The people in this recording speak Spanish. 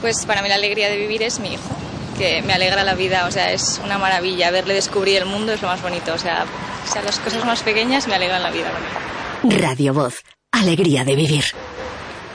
Pues para mí la alegría de vivir es mi hijo, que me alegra la vida, o sea, es una maravilla. Verle descubrir el mundo es lo más bonito, o sea, las cosas más pequeñas me alegran la vida. Radio Voz, alegría de vivir.